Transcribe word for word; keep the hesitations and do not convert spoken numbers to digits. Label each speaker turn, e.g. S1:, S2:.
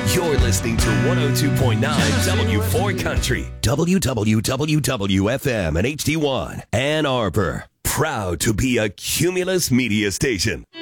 S1: You're listening to one oh two point nine W four Country, W W W W F M and H D one, Ann Arbor. Proud to be a Cumulus media station.